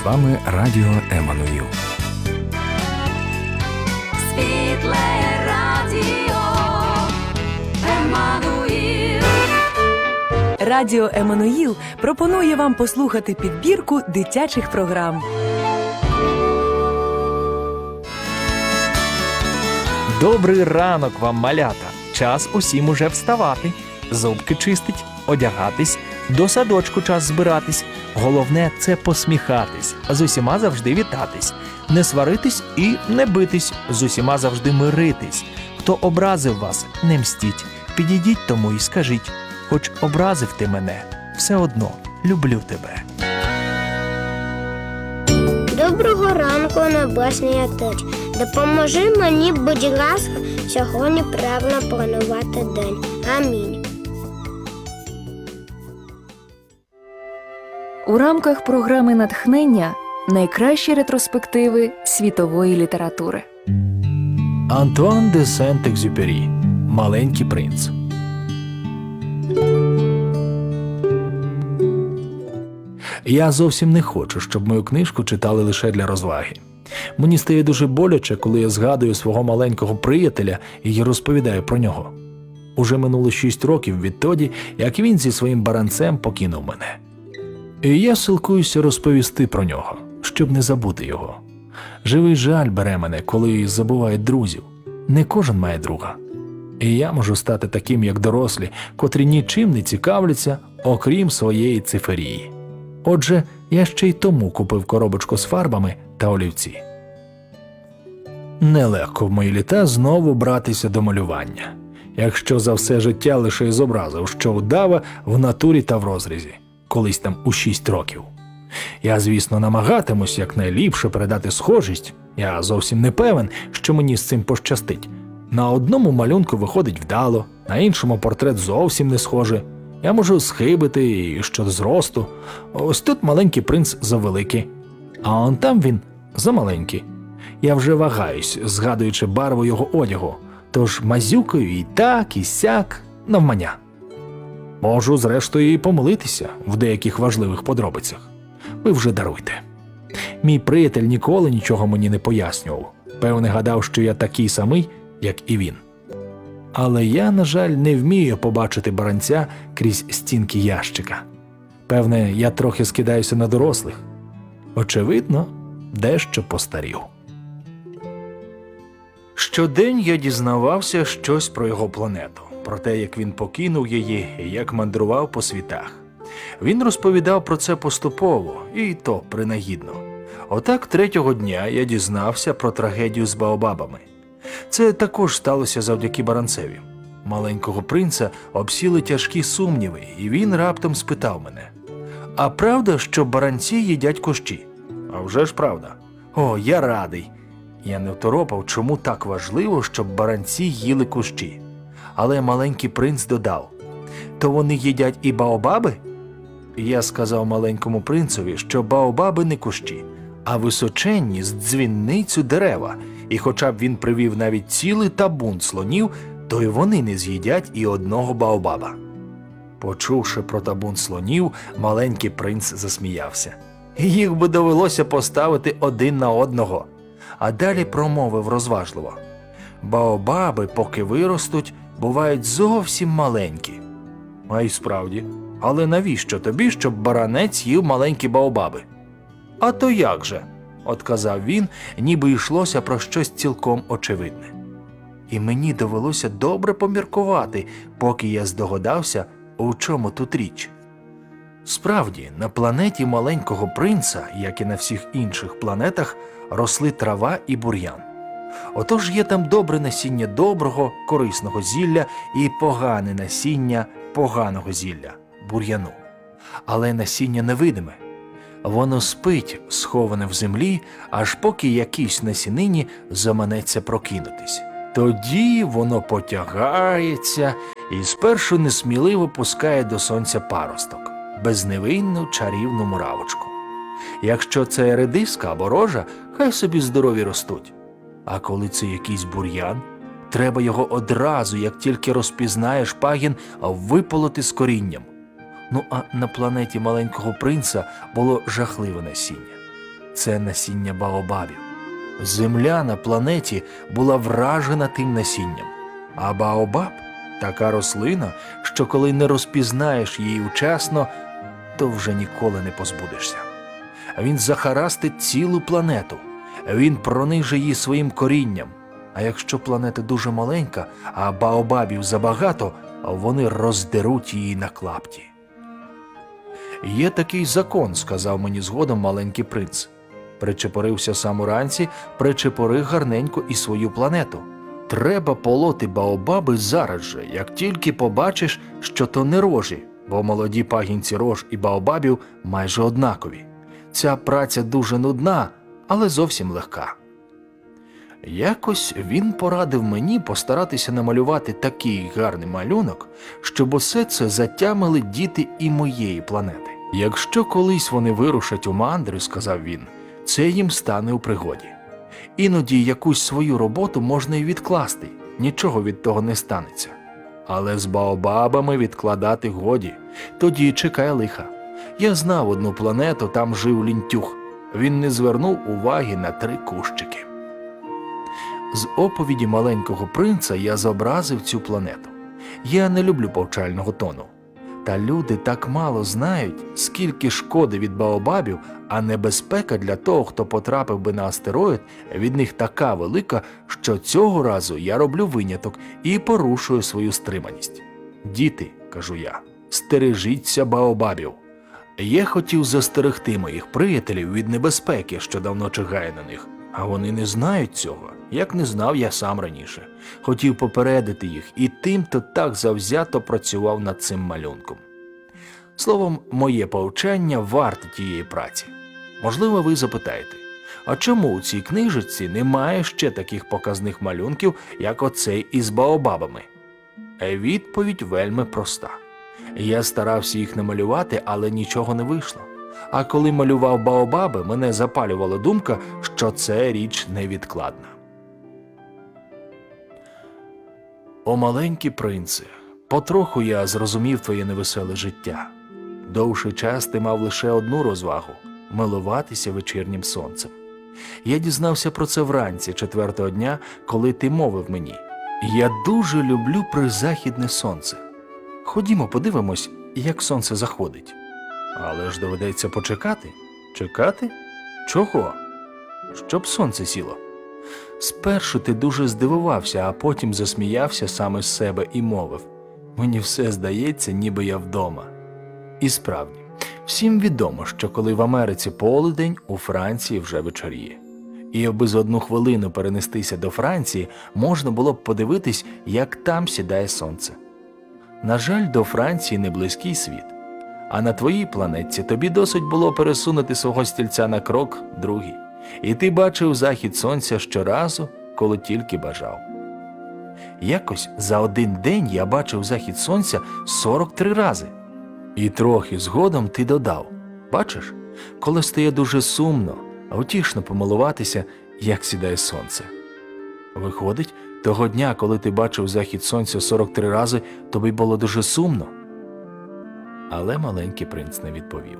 З вами Радіо Еммануїл. Світле радіо Еммануїл. Радіо Еммануїл пропонує вам послухати підбірку дитячих програм. Добрий ранок вам, малята! Час усім уже вставати, зубки чистить, одягатись, до садочку час збиратись. Головне – це посміхатись, з усіма завжди вітатись, не сваритись і не битись, з усіма завжди миритись. Хто образив вас, не мстіть, підійдіть тому і скажіть, хоч образив ти мене, все одно люблю тебе. Доброго ранку, небесний Отець. Допоможи мені, будь ласка, сьогодні правильно планувати день. Амінь. У рамках програми «Натхнення» найкращі ретроспективи світової літератури. Антуан де Сент-Екзюпері «Маленький принц». Я зовсім не хочу, щоб мою книжку читали лише для розваги. Мені стає дуже боляче, коли я згадую свого маленького приятеля і розповідаю про нього. Уже минуло 6 років відтоді, як він зі своїм баранцем покинув мене. І я силкуюся розповісти про нього, щоб не забути його. Живий жаль бере мене, коли забувають друзів. Не кожен має друга. І я можу стати таким, як дорослі, котрі нічим не цікавляться, окрім своєї циферії. Отже, я ще й тому купив коробочку з фарбами та олівці. Нелегко в мої літа знову братися до малювання, якщо за все життя лише й зобразив, що удава в натурі та в розрізі, колись там у 6 років. Я, звісно, намагатимусь якнайліпше передати схожість, я зовсім не певен, що мені з цим пощастить. На одному малюнку виходить вдало, на іншому портрет зовсім не схожий. Я можу схибити і щодо зросту. Ось тут маленький принц завеликий, а он там він замаленький. Я вже вагаюсь, згадуючи барву його одягу, тож мазюкаю і так, і сяк, навмання. Можу, зрештою, і помилитися в деяких важливих подробицях. Ви вже даруйте. Мій приятель ніколи нічого мені не пояснював. Певне, гадав, що я такий самий, як і він. Але я, на жаль, не вмію побачити баранця крізь стінки ящика. Певне, я трохи скидаюся на дорослих. Очевидно, дещо постарів. Щодень я дізнавався щось про його планету, про те, як він покинув її і як мандрував по світах. Він розповідав про це поступово, і то принагідно. Отак третього дня я дізнався про трагедію з Баобабами. Це також сталося завдяки баранцеві. Маленького принца обсіли тяжкі сумніви, і він раптом спитав мене: «А правда, що баранці їдять кущі?» «А вже ж правда». «О, я радий». Я не второпав, чому так важливо, щоб баранці їли кущі. Але маленький принц додав: «То вони їдять і баобаби?» Я сказав маленькому принцеві, що баобаби не кущі, а височенні з дзвіницю дерева, і хоча б він привів навіть цілий табун слонів, то й вони не з'їдять і одного баобаба. Почувши про табун слонів, маленький принц засміявся. Їх би довелося поставити один на одного. А далі промовив розважливо: «Баобаби, поки виростуть, бувають зовсім маленькі». А й справді, але навіщо тобі, щоб баранець їв маленькі баобаби? «А то як же?» – отказав він, ніби йшлося про щось цілком очевидне. І мені довелося добре поміркувати, поки я здогадався, у чому тут річ. Справді, на планеті маленького принца, як і на всіх інших планетах, росли трава і бур'ян. Отож є там добре насіння доброго, корисного зілля і погане насіння поганого зілля – бур'яну. Але насіння невидиме. Воно спить, сховане в землі, аж поки якійсь насінині заманеться прокинутись. Тоді воно потягається і спершу несміливо пускає до сонця паросток, безневинну чарівну муравочку. Якщо це редиска або рожа, хай собі здорові ростуть. А коли це якийсь бур'ян, треба його одразу, як тільки розпізнаєш пагін, виполоти з корінням. Ну а на планеті маленького принца було жахливе насіння. це насіння баобабів. Земля на планеті була вражена тим насінням, а баобаб – така рослина, що коли не розпізнаєш її вчасно, то вже ніколи не позбудешся. Він захарастить цілу планету, він прониже її своїм корінням. А якщо планета дуже маленька, а баобабів забагато, вони роздеруть її на клапті. «Є такий закон», – сказав мені згодом маленький принц. Причепорився сам уранці, причепори гарненько і свою планету. Треба полоти баобаби зараз же, як тільки побачиш, що то не рожі, бо молоді пагінці рож і баобабів майже однакові. Ця праця дуже нудна, але зовсім легка. Якось він порадив мені постаратися намалювати такий гарний малюнок, щоб усе це затямили діти і моєї планети. «Якщо колись вони вирушать у мандри, – сказав він, – це їм стане у пригоді. Іноді якусь свою роботу можна і відкласти, нічого від того не станеться. Але з баобабами відкладати годі, тоді чекає лиха. Я знав одну планету, там жив лінтюх. Він не звернув уваги на 3 кущики». З оповіді маленького принца я зобразив цю планету. Я не люблю повчального тону. Та люди так мало знають, скільки шкоди від баобабів, а небезпека для того, хто потрапив би на астероїд, від них така велика, що цього разу я роблю виняток і порушую свою стриманість. «Діти, – кажу я, – стережіться баобабів. Я хотів застерегти моїх приятелів від небезпеки, що давно чигає на них. А вони не знають цього, як не знав я сам раніше. Хотів попередити їх, і тим-то так завзято працював над цим малюнком. Словом, моє повчання варте тієї праці. Можливо, ви запитаєте, а чому у цій книжечці немає ще таких показних малюнків, як оцей із баобабами? Відповідь вельми проста. Я старався їх намалювати, але нічого не вийшло. А коли малював баобаби, мене запалювала думка, що це річ невідкладна. О, маленький принце, потроху я зрозумів твоє невеселе життя. Довший час ти мав лише одну розвагу – милуватися вечірнім сонцем. Я дізнався про це вранці 4-го дня, коли ти мовив мені: «Я дуже люблю призахідне сонце. Ходімо подивимось, як сонце заходить». Але ж доведеться почекати. Чекати? Чого? Щоб сонце сіло. Спершу ти дуже здивувався, а потім засміявся саме з себе і мовив: «Мені все здається, ніби я вдома». І справді, всім відомо, що коли в Америці полудень, у Франції вже вечоріє. І аби за 1 хвилину перенестися до Франції, можна було б подивитись, як там сідає сонце. На жаль, до Франції не близький світ. А на твоїй планетці тобі досить було пересунути свого стільця на крок другий, і ти бачив захід сонця щоразу, коли тільки бажав. Якось за 1 день я бачив захід сонця 43 рази. І трохи згодом ти додав: бачиш, коли стає дуже сумно, втішно помилуватися, як сідає сонце. Виходить, того дня, коли ти бачив захід сонця 43 рази, тобі було дуже сумно? Але маленький принц не відповів.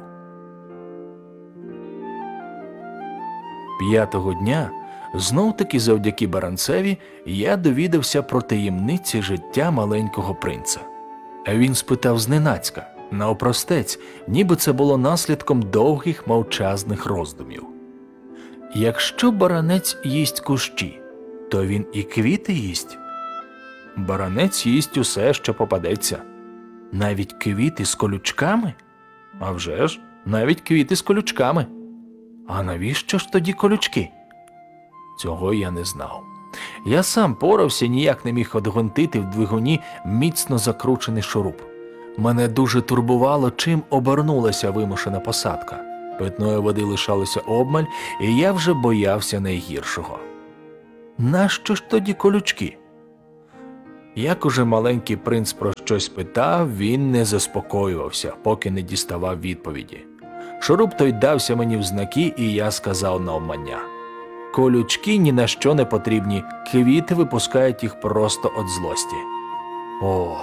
5-го дня, знов-таки завдяки Баранцеві, я довідався про таємниці життя маленького принца. Він спитав зненацька, навпростець, ніби це було наслідком довгих мовчазних роздумів: «Якщо баранець їсть кущі, то він і квіти їсть?» «Баранець їсть усе, що попадеться». «Навіть квіти з колючками?» «А вже ж, навіть квіти з колючками». «А навіщо ж тоді колючки?» Цього я не знав. Я сам порався, ніяк не міг одгвинтити в двигуні міцно закручений шуруп. Мене дуже турбувало, чим обернулася вимушена посадка. Питної води лишалося обмаль, і я вже боявся найгіршого. Нащо ж тоді колючки? Як уже маленький принц про щось питав, він не заспокоювався, поки не діставав відповіді. Шуруп той дався мені в знаки, і я сказав навмання: «Колючки ні на що не потрібні, квіти випускають їх просто від злості». О!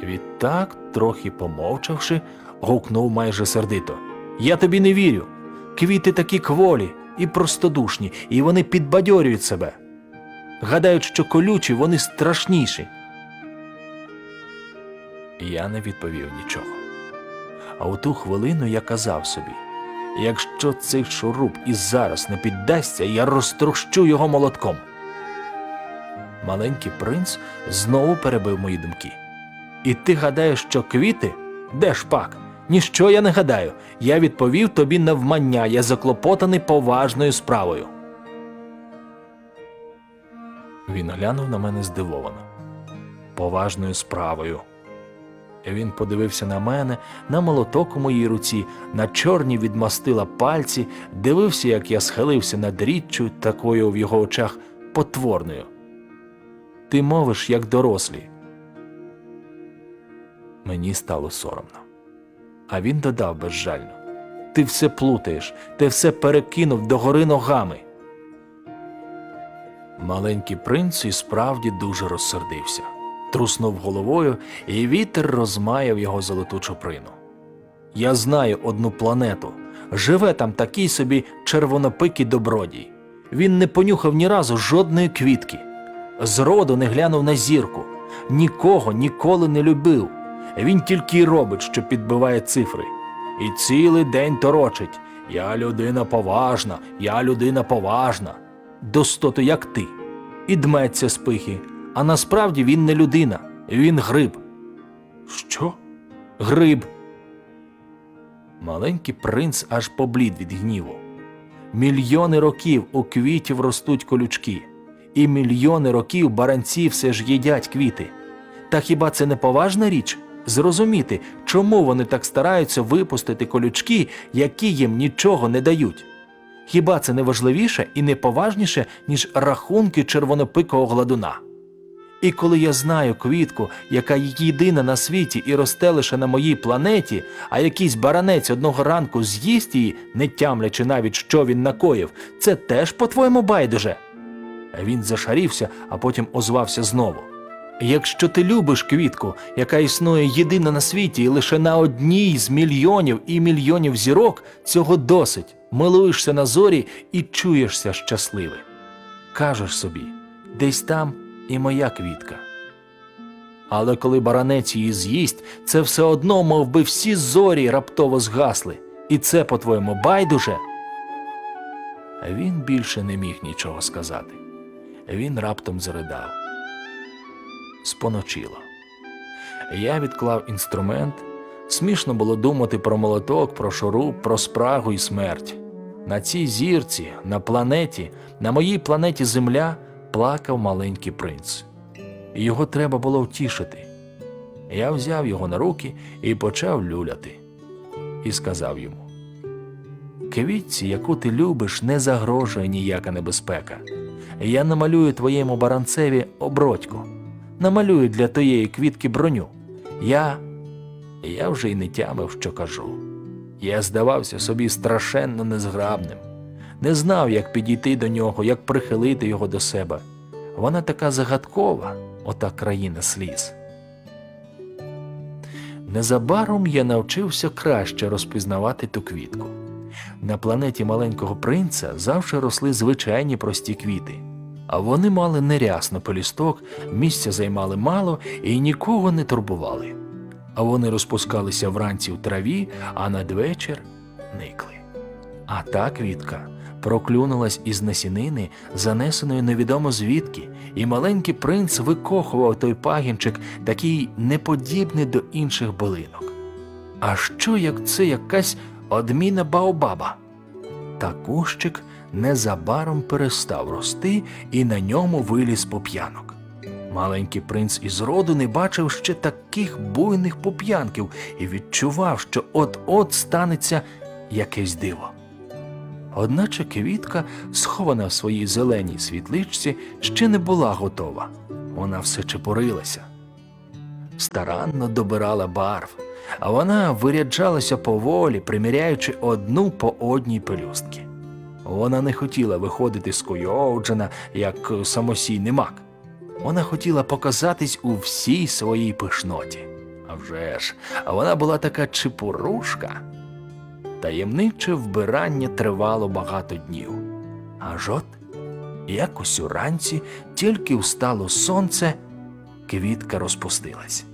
Відтак, трохи помовчавши, гукнув майже сердито: «Я тобі не вірю. Квіти такі кволі і простодушні, і вони підбадьорюють себе. Гадають, що колючі, вони страшніші. Я не відповів нічого. А у ту хвилину я казав собі, якщо цей шуруп і зараз не піддасться, я розтрощу його молотком. Маленький принц знову перебив мої думки. І ти гадаєш, що квіти? Де ж пак? Ніщо я не гадаю. Я відповів тобі навмання, я заклопотаний поважною справою. Він глянув на мене здивовано. Поважною справою. Він подивився на мене, на молоток у моїй руці, на чорні від мастила пальці, дивився, як я схилився над річчю, такою в його очах потворною. Ти мовиш, як дорослі. Мені стало соромно. А він додав безжально. Ти все плутаєш, ти все перекинув догори ногами. Маленький принц і справді дуже розсердився. Труснув головою, і вітер розмаяв його золоту чуприну. Я знаю одну планету. Живе там такий собі червонопикий добродій. Він не понюхав ні разу жодної квітки. Зроду не глянув на зірку. Нікого ніколи не любив. Він тільки й робить, що підбиває цифри. І цілий день торочить. Я людина поважна, я людина поважна. Достото, як ти. І дметься з пихи. А насправді він не людина, він гриб. Що? Гриб. Маленький принц аж поблід від гніву. Мільйони років у квітів ростуть колючки. І мільйони років баранці все ж їдять квіти. Та хіба це не поважна річ? Зрозуміти, чому вони так стараються випустити колючки, які їм нічого не дають? Хіба це не важливіше і не поважніше, ніж рахунки червонопикого гладуна? І коли я знаю квітку, яка єдина на світі і росте лише на моїй планеті, а якийсь баранець одного ранку з'їсть її, не тямлячи навіть, що він накоїв, це теж, по-твоєму, байдуже? Він зашарівся, а потім озвався знову. Якщо ти любиш квітку, яка існує єдина на світі і лише на одній з мільйонів і мільйонів зірок, цього досить. Милуєшся на зорі і чуєшся щасливий. Кажеш собі, десь там і моя квітка. Але коли баранець її з'їсть, це все одно, мов би, всі зорі раптово згасли. І це, по-твоєму, байдуже? Він більше не міг нічого сказати. Він раптом заридав. Споночило. Я відклав інструмент. Смішно було думати про молоток, про шуруп, про спрагу і смерть. На цій зірці, на планеті, на моїй планеті Земля, плакав маленький принц. Його треба було втішити. Я взяв його на руки і почав люляти. І сказав йому: квітці, яку ти любиш, не загрожує ніяка небезпека. Я намалюю твоєму баранцеві обродьку. Намалюю для тієї квітки броню. Я вже й не тямив, що кажу. Я здавався собі страшенно незграбним. Не знав, як підійти до нього, як прихилити його до себе. Вона така загадкова, ота країна сліз. Незабаром я навчився краще розпізнавати ту квітку. На планеті маленького принца завжди росли звичайні прості квіти. А вони мали нерясно пелюсток, місця займали мало і нікого не турбували. А вони розпускалися вранці в траві, а надвечір никли. А та квітка проклюнулась із насінини, занесеної невідомо звідки, і маленький принц викохував той пагінчик, такий неподібний до інших билинок. А що, як це якась одміна баобаба? Та кущик незабаром перестав рости, і на ньому виліз пуп'янок. Маленький принц із роду не бачив ще таких буйних пуп'янків і відчував, що от-от станеться якесь диво. Одначе квітка, схована в своїй зеленій світличці, ще не була готова. Вона все чепурилася. Старанно добирала барв, а вона виряджалася поволі, приміряючи одну по одній пелюстки. Вона не хотіла виходити скуйовджена, як самосійний мак. Вона хотіла показатись у всій своїй пишноті. А вже ж, вона була така чепурушка. Таємниче вбирання тривало багато днів. Аж от, якось уранці, тільки встало сонце, квітка розпустилась.